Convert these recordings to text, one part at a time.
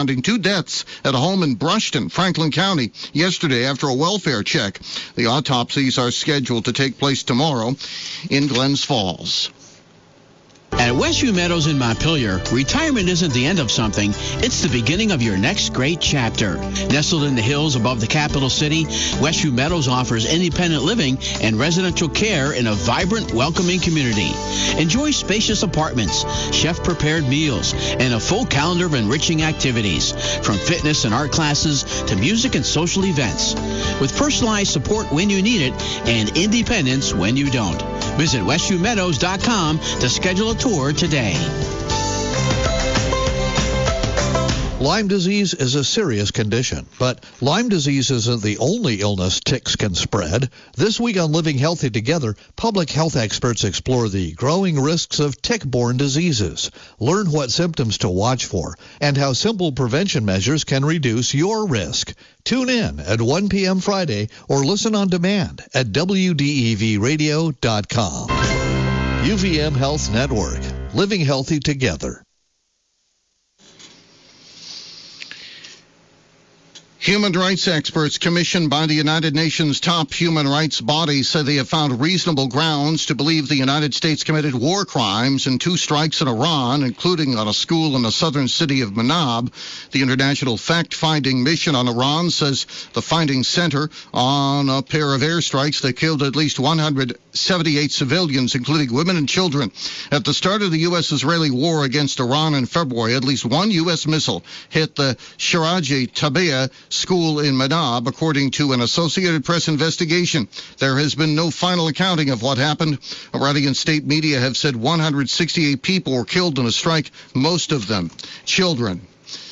Two deaths at a home in Brushton, Franklin County, yesterday after a welfare check. The autopsies are scheduled to take place tomorrow in Glens Falls. At Westview Meadows in Montpelier, retirement isn't the end of something, it's the beginning of your next great chapter. Nestled in the hills above the capital city, Westview Meadows offers independent living and residential care in a vibrant, welcoming community. Enjoy spacious apartments, chef-prepared meals, and a full calendar of enriching activities, from fitness and art classes to music and social events. With personalized support when you need it and independence when you don't. Visit westviewmeadows.com to schedule a tour today. Lyme disease is a serious condition, but Lyme disease isn't the only illness ticks can spread. This week on Living Healthy Together, public health experts explore the growing risks of tick-borne diseases. Learn what symptoms to watch for and how simple prevention measures can reduce your risk. Tune in at 1 p.m. Friday or listen on demand at WDEVradio.com. UVM Health Network. Living Healthy Together. Human rights experts commissioned by the United Nations top human rights body say they have found reasonable grounds to believe the United States committed war crimes in 2 strikes in Iran, including on a school in the southern city of Manab. The international fact-finding mission on Iran says the findings center on a pair of airstrikes that killed at least 178 civilians, including women and children. At the start of the U.S.-Israeli war against Iran in February, at least 1 U.S. missile hit the Shiraji Tabea school in Manab, according to an Associated Press investigation. There has been no final accounting of what happened. Iranian state media have said 168 people were killed in a strike, most of them children.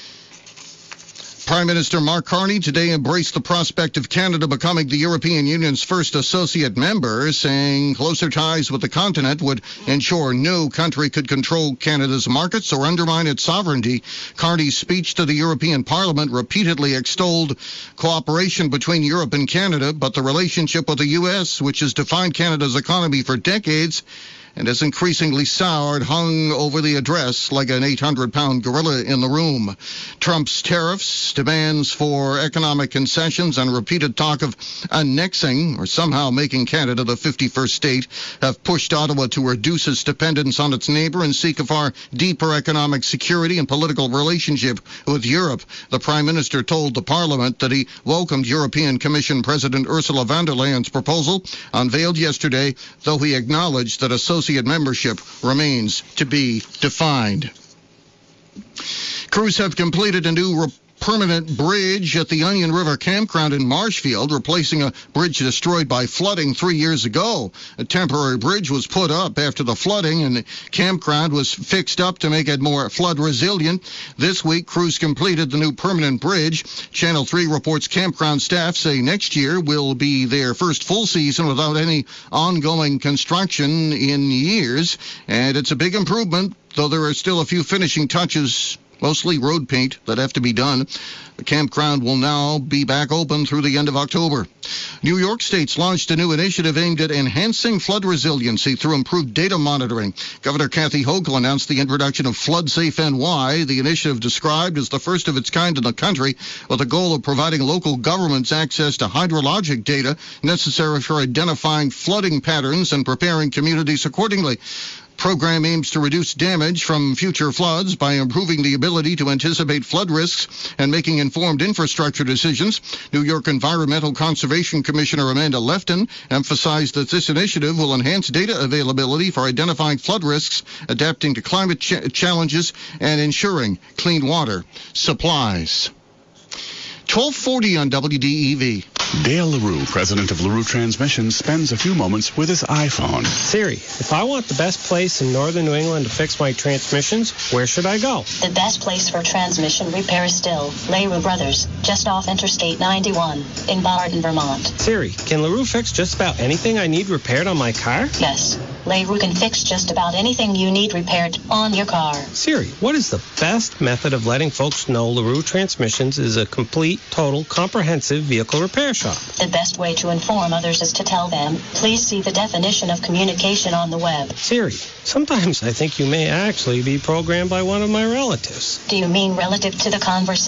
Prime Minister Mark Carney today embraced the prospect of Canada becoming the European Union's first associate member, saying closer ties with the continent would ensure no country could control Canada's markets or undermine its sovereignty. Carney's speech to the European Parliament repeatedly extolled cooperation between Europe and Canada, but the relationship with the U.S., which has defined Canada's economy for decades, and has increasingly soured, hung over the address like an 800-pound gorilla in the room. Trump's tariffs, demands for economic concessions, and repeated talk of annexing or somehow making Canada the 51st state have pushed Ottawa to reduce its dependence on its neighbor and seek a far deeper economic security and political relationship with Europe. The Prime Minister told the Parliament that he welcomed European Commission President Ursula von der Leyen's proposal, unveiled yesterday, though he acknowledged that associate membership remains to be defined. Crews have completed a new permanent bridge at the Onion River Campground in Marshfield, replacing a bridge destroyed by flooding 3 years ago. A temporary bridge was put up after the flooding, and the campground was fixed up to make it more flood resilient. This week, crews completed the new permanent bridge. Channel 3 reports campground staff say next year will be their first full season without any ongoing construction in years, and it's a big improvement, though there are still a few finishing touches, mostly road paint, that have to be done. The campground will now be back open through the end of October. New York State's launched a new initiative aimed at enhancing flood resiliency through improved data monitoring. Governor Kathy Hochul announced the introduction of FloodSafe NY, the initiative described as the first of its kind in the country, with the goal of providing local governments access to hydrologic data necessary for identifying flooding patterns and preparing communities accordingly. Program aims to reduce damage from future floods by improving the ability to anticipate flood risks and making informed infrastructure decisions. New York Environmental Conservation Commissioner Amanda Lefton emphasized that this initiative will enhance data availability for identifying flood risks, adapting to climate challenges, and ensuring clean water supplies. 1240 on WDEV. Dale LaRue, president of LaRue Transmission, spends a few moments with his iPhone. Siri, if I want the best place in northern New England to fix my transmissions, where should I go? The best place for transmission repair is still LaRue Brothers, just off Interstate 91 in Barton, Vermont. Siri, can LaRue fix just about anything I need repaired on my car? Yes. LaRue can fix just about anything you need repaired on your car. Siri, what is the best method of letting folks know LaRue Transmissions is a complete, total, comprehensive vehicle repair shop? The best way to inform others is to tell them, please see the definition of communication on the web. Siri, sometimes I think you may actually be programmed by one of my relatives. Do you mean relative to the conversation?